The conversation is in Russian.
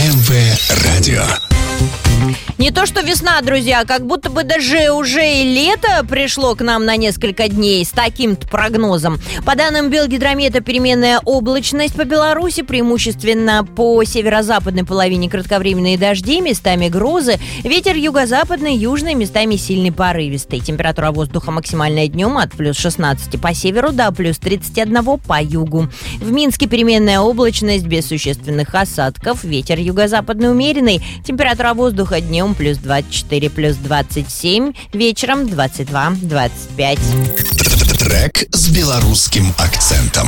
МВ-радио. Не то что весна, друзья, как будто бы даже уже и лето пришло к нам на несколько дней с таким-то прогнозом. По данным Белгидромета, переменная облачность по Беларуси, преимущественно по северо-западной половине кратковременные дожди, местами грозы, ветер юго-западный, южный, местами сильный порывистый. Температура воздуха максимальная днем от плюс 16 по северу до плюс 31 по югу. В Минске переменная облачность без существенных осадков, ветер юго-западный умеренный, температура воздуха днем плюс 24, плюс 27, вечером 22-25. Трек с белорусским акцентом.